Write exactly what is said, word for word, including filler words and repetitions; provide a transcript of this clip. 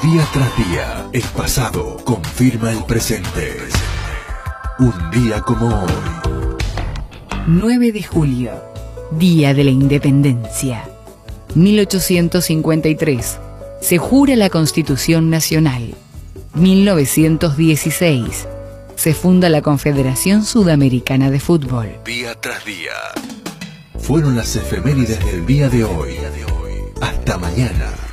Día tras día, el pasado confirma el presente. Un día como hoy. nueve de julio, Día de la Independencia. mil ochocientos cincuenta y tres. Se jura la Constitución Nacional. mil novecientos dieciséis. Se funda la Confederación Sudamericana de Fútbol. Día tras día. Fueron las efemérides del día de hoy. Hasta mañana.